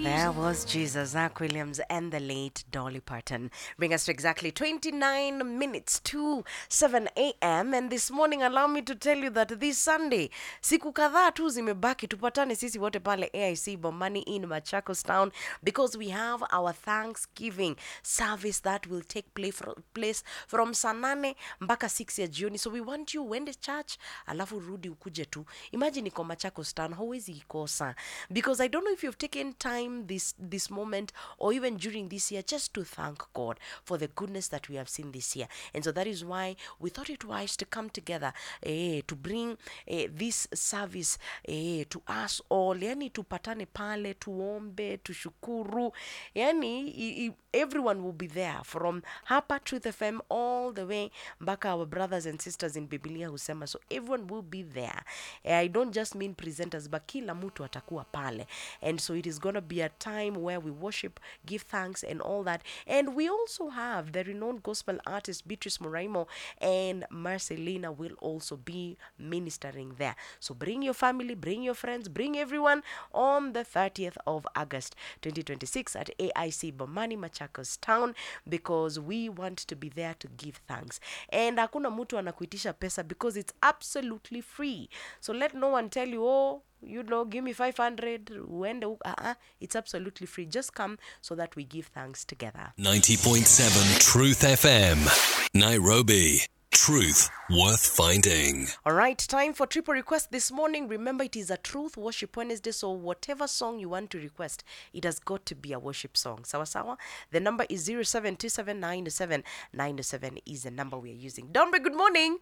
There was Jesus, Zach Williams, and the late Dolly Parton. Bring us to exactly 29 minutes to 7 a.m. And this morning, allow me to tell you that this Sunday, siku kadhaa tu zimebaki, tupatane sisi wote pale AIC Bomani in Machakos Town, because we have our Thanksgiving service that will take place from saa 8 mpaka 6 ya jioni. So we want you uende church, alafu rudi ukuje tu. Imagine iko Machakos Town, hauwezi ikosa. Because I don't know if you've taken time this moment or even during this year just to thank God for the goodness that we have seen this year. And so that is why we thought it wise to come together to bring this service to us all. Yani tupatane pale, tuombe, tushukuru. Yani everyone will be there from hapa Truth FM all the way mpaka our brothers and sisters in Biblia husema. So everyone will be there. I don't just mean presenters, but kila mtu atakuwa pale. And so it is going to be a time where we worship, give thanks and all that. And we also have the renowned gospel artist Beatrice Moraimo and Marcelina will also be ministering there. So bring your family, bring your friends, bring everyone on the 30th of August 2026 at AIC Bomani Machakos Town, because we want to be there to give thanks. And hakuna mtu anakuitisha pesa because it's absolutely free. So let no one tell you, oh, you know, give me 500. It's absolutely free. Just come so that we give thanks together. 90.7 Truth FM, Nairobi. Truth worth finding. All right, time for triple request this morning. Remember, it is a Truth Worship Wednesday, so whatever song you want to request, it has got to be a worship song. Sawa sawa. The number is 0727979797 is the number we are using. Dombe, good morning.